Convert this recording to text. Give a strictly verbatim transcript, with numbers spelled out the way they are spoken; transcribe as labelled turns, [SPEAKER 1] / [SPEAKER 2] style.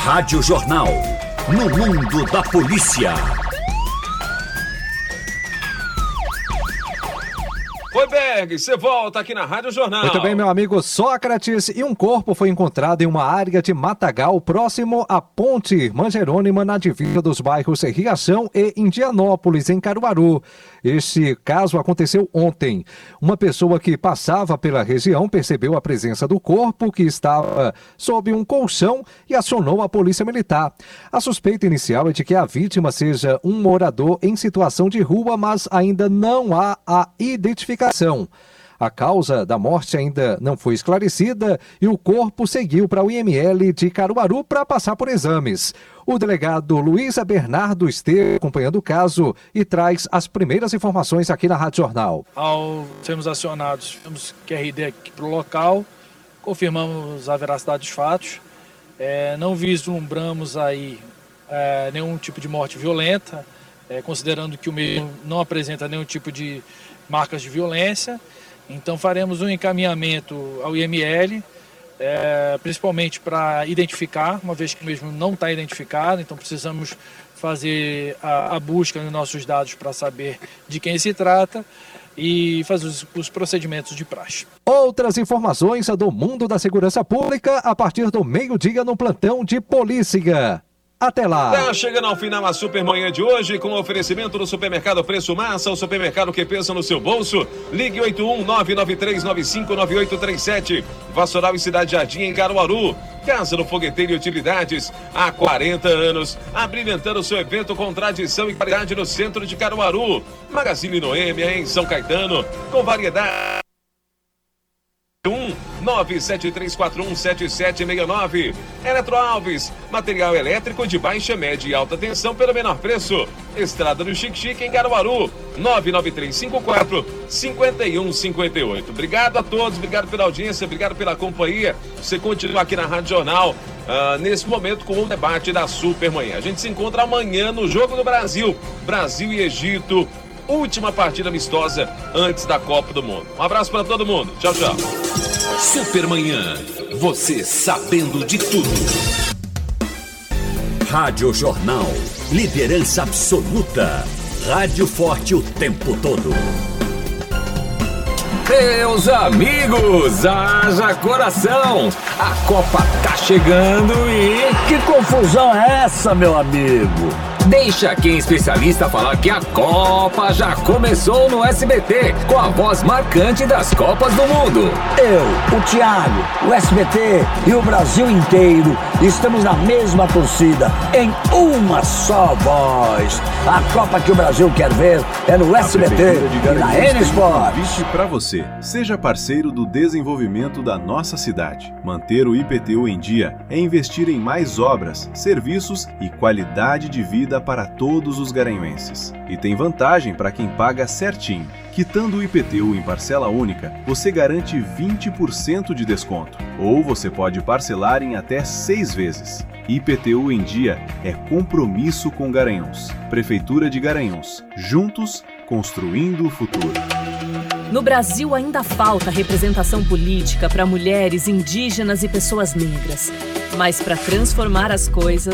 [SPEAKER 1] Rádio Jornal. No mundo da polícia.
[SPEAKER 2] Oi, Berg, você volta aqui na Rádio Jornal.
[SPEAKER 3] Muito bem, meu amigo Sócrates. E um corpo foi encontrado em uma área de matagal próximo à Ponte Irmã Jerônima, na divisa dos bairros Riachão e Indianópolis, em Caruaru. Este caso aconteceu ontem. Uma pessoa que passava pela região percebeu a presença do corpo, que estava sob um colchão, e acionou a polícia militar. A suspeita inicial é de que a vítima seja um morador em situação de rua, mas ainda não há a identificação. A causa da morte ainda não foi esclarecida e o corpo seguiu para o I M L de Caruaru para passar por exames. O delegado Luísa Bernardo esteve acompanhando o caso e traz as primeiras informações aqui na Rádio Jornal.
[SPEAKER 4] Ao sermos acionados, temos Q R D aqui para o local, confirmamos a veracidade dos fatos, é, não vislumbramos aí é, nenhum tipo de morte violenta, é, considerando que o mesmo não apresenta nenhum tipo de marcas de violência. Então faremos um encaminhamento ao I M L, é, principalmente para identificar, uma vez que o mesmo não está identificado, então precisamos fazer a, a busca nos nossos dados para saber de quem se trata e fazer os, os procedimentos de praxe.
[SPEAKER 3] Outras informações do mundo da segurança pública a partir do meio-dia no plantão de polícia. Até lá!
[SPEAKER 2] Tá chegando ao final a Supermanhã de hoje com o oferecimento do Supermercado Preço Massa, o supermercado que pensa no seu bolso. Ligue oito um nove nove três nove cinco nove oito três sete. Vassoural e Cidade Jardim em Caruaru. Casa do Fogueteiro e Utilidades, há quarenta anos, abrilhantando seu evento com tradição e qualidade no centro de Caruaru. Magazine Noêmia em São Caetano, com variedade. um nove sete três quatro um sete sete seis nove. Eletro Alves, material elétrico de baixa, média e alta tensão pelo menor preço. Estrada do Chique Chique em Caruaru, nove nove três cinco quatro cinco um cinco oito. Obrigado a todos, obrigado pela audiência, obrigado pela companhia. Você continua aqui na Rádio Jornal, uh, nesse momento com o debate da Supermanhã. A gente se encontra amanhã no Jogo do Brasil, Brasil e Egito. Última partida amistosa antes da Copa do Mundo. Um abraço para todo mundo. Tchau, tchau.
[SPEAKER 1] Supermanhã. Você sabendo de tudo. Rádio Jornal. Liderança absoluta. Rádio forte o tempo todo.
[SPEAKER 5] Meus amigos, haja coração! A Copa tá chegando e...
[SPEAKER 6] Que confusão é essa, meu amigo?
[SPEAKER 5] Deixa quem é especialista falar que a Copa já começou no S B T, com a voz marcante das Copas do Mundo.
[SPEAKER 6] Eu, o Thiago, o S B T e o Brasil inteiro estamos na mesma torcida, em uma só voz. A Copa que o Brasil quer ver é no S B T e na N Sport.
[SPEAKER 7] Convite para você. Seja parceiro do desenvolvimento da nossa cidade. Manter o I P T U em dia é investir em mais obras, serviços e qualidade de vida para todos os garanhuenses. E tem vantagem para quem paga certinho. Quitando o I P T U em parcela única, você garante vinte por cento de desconto. Ou você pode parcelar em até seis vezes. I P T U em dia é compromisso com Garanhuns. Prefeitura de Garanhuns. Juntos, construindo o futuro.
[SPEAKER 8] No Brasil ainda falta representação política para mulheres, indígenas e pessoas negras. Mas para transformar as coisas,